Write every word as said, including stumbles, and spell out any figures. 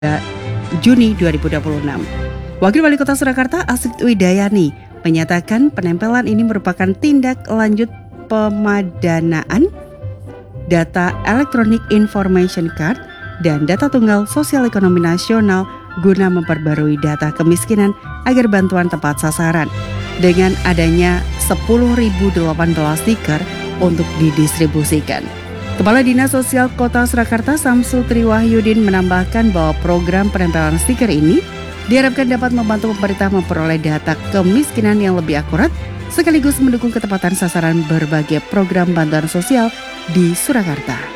Juni dua ribu dua puluh enam. Wakil Wali Kota Surakarta Astrid Widayani menyatakan penempelan ini merupakan tindak lanjut pemadanaan data Electronic Information Card dan data tunggal sosial ekonomi nasional guna memperbarui data kemiskinan agar bantuan tepat sasaran. Dengan adanya sepuluh ribu delapan belas stiker untuk didistribusikan. Kepala Dinas Sosial Kota Surakarta Samsul Triwahyudin menambahkan bahwa program penempelan stiker ini diharapkan dapat membantu pemerintah memperoleh data kemiskinan yang lebih akurat sekaligus mendukung ketepatan sasaran berbagai program bantuan sosial di Surakarta.